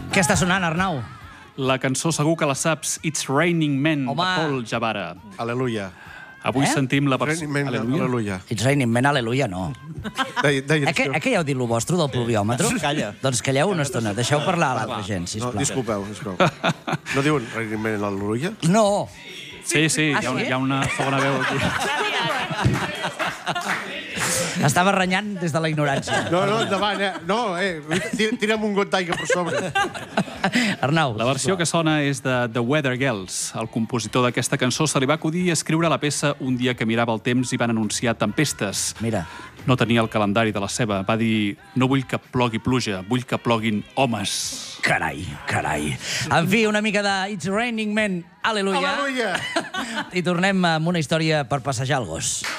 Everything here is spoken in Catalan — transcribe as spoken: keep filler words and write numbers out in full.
Què està sonant, Arnau? La cançó segur que la saps, It's Raining Men, de Paul Jabara. Aleluia. Avui Eh? sentim la versió... Raining Men, aleluia. It's raining men, aleluia, no. Deia, deia, Eh que, eh que ja heu dit lo vostre del pluviòmetre? Calla. Doncs calleu una estona, deixeu parlar a l'altra gent, no, sisplau. disculpeu, disculpeu. No diuen Raining Men, aleluia? No. Sí, sí, Ah, hi ha, una, sí? hi ha una segona veu aquí. Estava renyant des de la ignorància. No, no, endavant, eh? No, eh, tira'm un got d'aigua per sobre. Arnau. La versió que sona és de The Weather Girls. El compositor d'aquesta cançó se li va acudir escriure la peça un dia que mirava el temps i van anunciar tempestes. Mira. No tenia el calendari de la seva. Va dir, no vull que plogui pluja, vull que ploguin homes. Carai, carai. En fi, una mica de It's Raining Men, aleluia. Aleluia. I tornem amb una història per passejar el gos.